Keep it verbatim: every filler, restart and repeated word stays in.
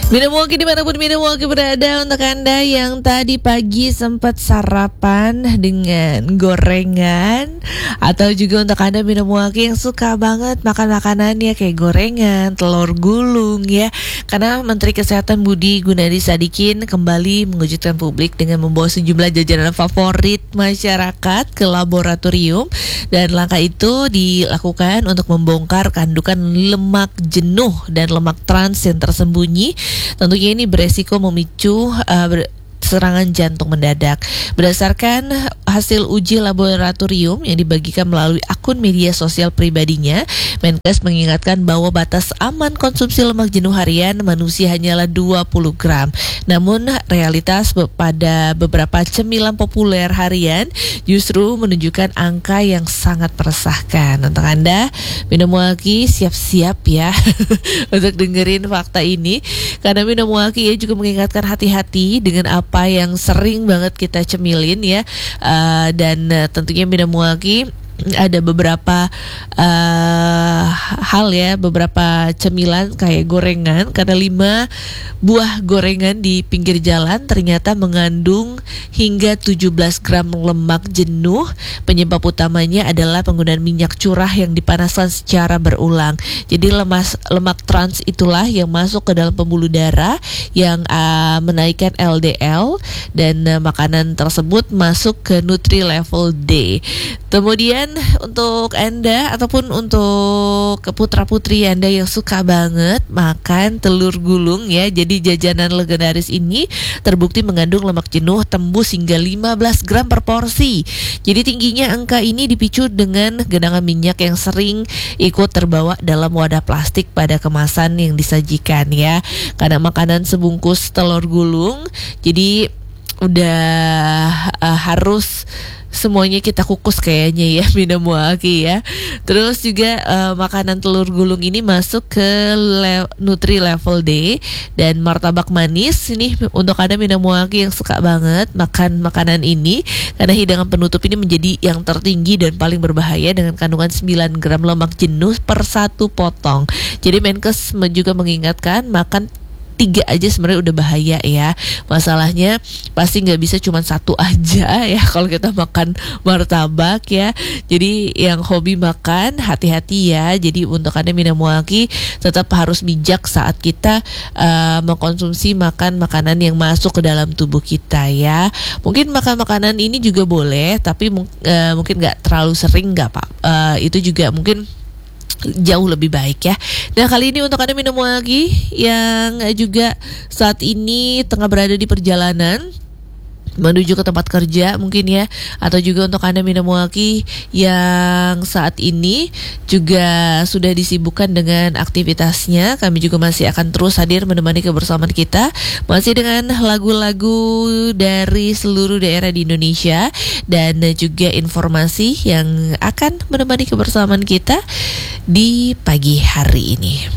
Minum Walkie dimanapun Minum Walkie berada, untuk Anda yang tadi pagi sempat sarapan dengan gorengan, atau juga untuk Anda Minum Walkie yang suka banget makan makanannya kayak gorengan, telur gulung ya. Karena Menteri Kesehatan Budi Gunadi Sadikin kembali mengejutkan publik dengan membawa sejumlah jajanan favorit masyarakat ke laboratorium, dan langkah itu dilakukan untuk membongkar kandungan lemak jenuh dan lemak trans yang tersembunyi. Tentunya ini beresiko memicu uh, ber- serangan jantung mendadak. Berdasarkan hasil uji laboratorium yang dibagikan melalui akun media sosial pribadinya, Menkes mengingatkan bahwa batas aman konsumsi lemak jenuh harian manusia hanyalah dua puluh gram. Namun realitas pada beberapa cemilan populer harian justru menunjukkan angka yang sangat meresahkan. Untuk Anda Minum Walkie, siap-siap ya untuk dengerin fakta ini, karena Minum Walkie ya juga mengingatkan hati-hati dengan apa apa yang sering banget kita cemilin ya, uh, dan uh, tentunya Minum Walkie ada beberapa uh, hal ya, beberapa cemilan kayak gorengan, karena lima buah gorengan di pinggir jalan ternyata mengandung hingga tujuh belas gram lemak jenuh. Penyebab utamanya adalah penggunaan minyak curah yang dipanaskan secara berulang. Jadi lemas, lemak trans itulah yang masuk ke dalam pembuluh darah yang uh, menaikkan L D L, dan uh, makanan tersebut masuk ke Nutri Level D. Kemudian untuk Anda ataupun untuk putra-putri Anda yang suka banget makan telur gulung ya, jadi jajanan legendaris ini terbukti mengandung lemak jenuh tembus hingga lima belas gram per porsi. Jadi tingginya angka ini dipicu dengan genangan minyak yang sering ikut terbawa dalam wadah plastik pada kemasan yang disajikan ya. Karena makanan sebungkus telur gulung, jadi udah uh, harus semuanya kita kukus kayaknya ya Minum Walkie ya. Terus juga uh, makanan telur gulung ini masuk ke le- Nutri Level D, dan martabak manis ini untuk Anda Minum Walkie yang suka banget makan makanan ini, karena hidangan penutup ini menjadi yang tertinggi dan paling berbahaya dengan kandungan sembilan gram lemak jenuh per satu potong. Jadi Menkes juga mengingatkan makan tiga aja sebenarnya udah bahaya ya. Masalahnya pasti nggak bisa cuma satu aja ya kalau kita makan martabak ya. Jadi yang hobi makan hati-hati ya. Jadi untuk Anda Minum Walkie tetap harus bijak saat kita uh, mengkonsumsi makan makanan yang masuk ke dalam tubuh kita ya. Mungkin makan makanan ini juga boleh, tapi uh, mungkin nggak terlalu sering, nggak pak. Uh, itu juga mungkin jauh lebih baik ya. Nah, kali ini untuk Anda Minum Walkie yang juga saat ini tengah berada di perjalanan menuju ke tempat kerja mungkin ya, atau juga untuk Anda Minum Walkie yang saat ini juga sudah disibukkan dengan aktivitasnya, kami juga masih akan terus hadir menemani kebersamaan kita, masih dengan lagu-lagu dari seluruh daerah di Indonesia, dan juga informasi yang akan menemani kebersamaan kita di pagi hari ini.